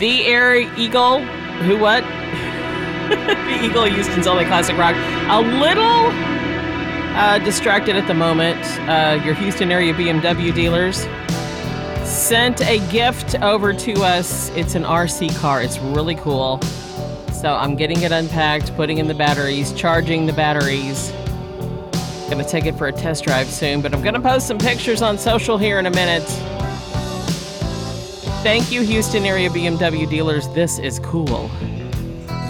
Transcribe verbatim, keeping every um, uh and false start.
The Air Eagle, who what? The Eagle, Houston's only classic rock. A little uh, distracted at the moment. Uh, your Houston area B M W dealers sent a gift over to us. It's an R C car. It's really cool. So I'm getting it unpacked, putting in the batteries, charging the batteries. Gonna take it for a test drive soon, but I'm gonna post some pictures on social here in a minute. Thank you, Houston area B M W dealers. This is cool.